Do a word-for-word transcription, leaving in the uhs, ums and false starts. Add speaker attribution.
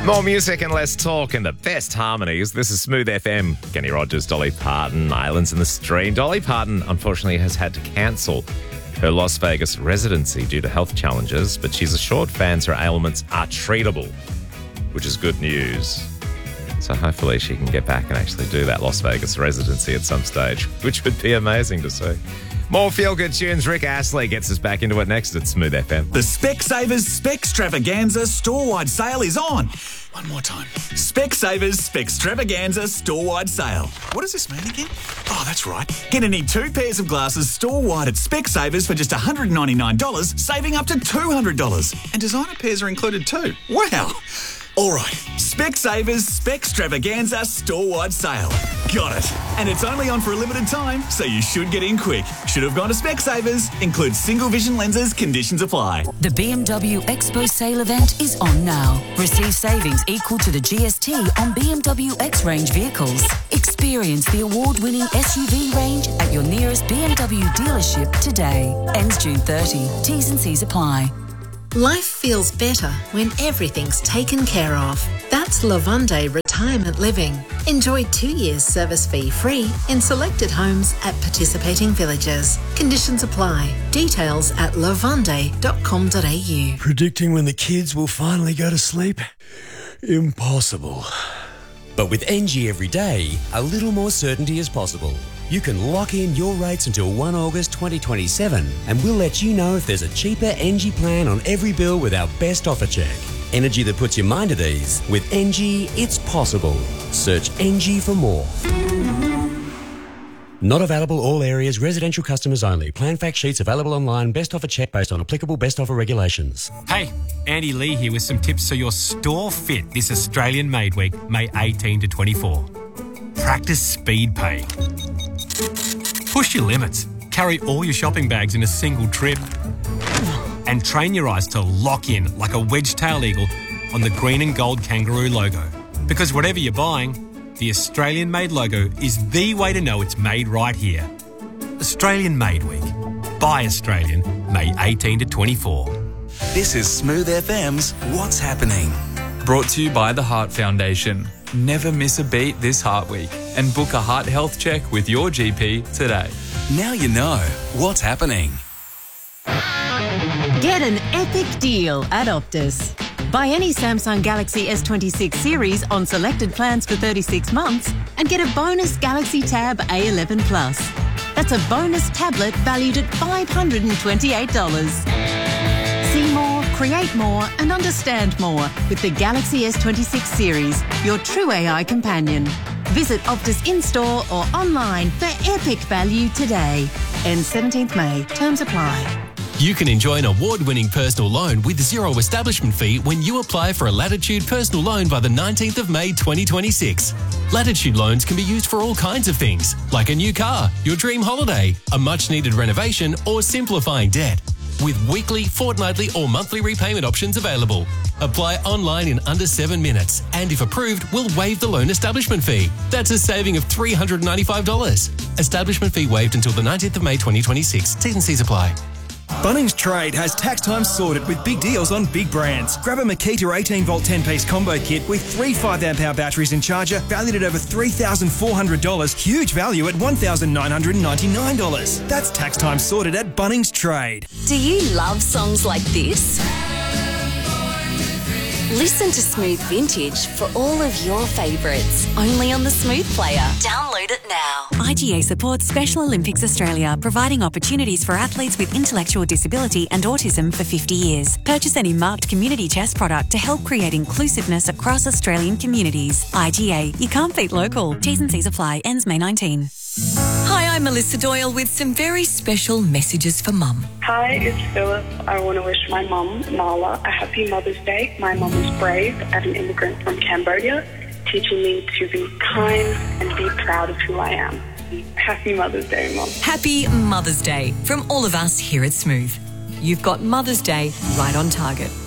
Speaker 1: More music and less talk and the best harmonies. This is Smooth F M. Kenny Rogers, Dolly Parton, Islands in the Stream. Dolly Parton, unfortunately, has had to cancel her Las Vegas residency due to health challenges, but she's assured fans her ailments are treatable, which is good news. So hopefully she can get back and actually do that Las Vegas residency at some stage, which would be amazing to see. More feel-good tunes. Rick Astley gets us back into it next at Smooth F M.
Speaker 2: The Specsavers Specstravaganza store-wide sale is on. One more time. Specsavers Specstravaganza store-wide sale. What does this mean again? Oh, that's right. Get any two pairs of glasses store-wide at Specsavers for just one hundred ninety-nine dollars, saving up to two hundred dollars. And designer pairs are included too. Wow. All right, Specsavers Specstravaganza store-wide sale. Got it. And it's only on for a limited time, so you should get in quick. Should have gone to Specsavers. Includes single vision lenses. Conditions apply.
Speaker 3: The B M W Expo sale event is on now. Receive savings equal to the G S T on B M W X-Range vehicles. Experience the award-winning S U V range at your nearest B M W dealership today. Ends June thirtieth. T's and C's apply.
Speaker 4: Life feels better when everything's taken care of. That's Lavonde Retirement Living. Enjoy two years service fee free in selected homes at participating villages. Conditions apply. Details at lavonde dot com dot a u.
Speaker 5: Predicting when the kids will finally go to sleep? Impossible.
Speaker 6: But with N G Everyday, a little more certainty is possible. You can lock in your rates until the first of August twenty twenty-seven, and we'll let you know if there's a cheaper N G plan on every bill with our best offer check. Energy that puts your mind at ease. With N G, it's possible. Search N G for more. Not available all areas, residential customers only. Plan fact sheets available online. Best offer check based on applicable best offer regulations.
Speaker 7: Hey, Andy Lee here with some tips so you're store fit this Australian Made Week, May eighteenth to twenty-fourth. Practice speed paying. Push your limits. Carry all your shopping bags in a single trip. And train your eyes to lock in like a wedge-tailed eagle on the green and gold kangaroo logo. Because whatever you're buying, the Australian Made logo is the way to know it's made right here. Australian Made Week. Buy Australian, May eighteenth to twenty-fourth.
Speaker 2: This is Smooth F M's What's Happening.
Speaker 8: Brought to you by the Heart Foundation. Never miss a beat this Heart Week and book a heart health check with your G P today.
Speaker 2: Now you know what's happening.
Speaker 9: Get an epic deal at Optus. Buy any Samsung Galaxy S twenty-six series on selected plans for thirty-six months and get a bonus Galaxy Tab A eleven Plus. That's a bonus tablet valued at five hundred twenty-eight dollars. See more, create more and understand more with the Galaxy S twenty-six series, your true A I companion. Visit Optus in-store or online for epic value today. Ends seventeenth May. Terms apply.
Speaker 10: You can enjoy an award-winning personal loan with zero establishment fee when you apply for a Latitude personal loan by the nineteenth of May twenty twenty-six. Latitude loans can be used for all kinds of things, like a new car, your dream holiday, a much-needed renovation, or simplifying debt. With weekly, fortnightly, or monthly repayment options available. Apply online in under seven minutes, and if approved, we'll waive the loan establishment fee. That's a saving of three hundred ninety-five dollars. Establishment fee waived until the nineteenth of May twenty twenty-six. T's and C's apply.
Speaker 11: Bunnings Trade has tax time sorted with big deals on big brands. Grab a Makita eighteen volt ten piece combo kit with three five amp hour batteries and charger valued at over three thousand four hundred dollars. Huge value at one thousand nine hundred ninety-nine dollars. That's tax time sorted at Bunnings Trade.
Speaker 12: Do you love songs like this? Listen to Smooth Vintage for all of your favourites. Only on the Smooth Player. Download it now.
Speaker 13: I G A supports Special Olympics Australia, providing opportunities for athletes with intellectual disability and autism for fifty years. Purchase any marked community chest product to help create inclusiveness across Australian communities. I G A, you can't beat local. T's and C's apply. Ends May nineteenth.
Speaker 14: Hi, I'm Melissa Doyle with some very special messages for Mum.
Speaker 15: Hi, it's Philip. I want to wish my mum, Marla, a happy Mother's Day. My mum is brave as an immigrant from Cambodia, teaching me to be kind and be proud of who I am. Happy Mother's Day, Mum.
Speaker 14: Happy Mother's Day from all of us here at Smooth. You've got Mother's Day right on target.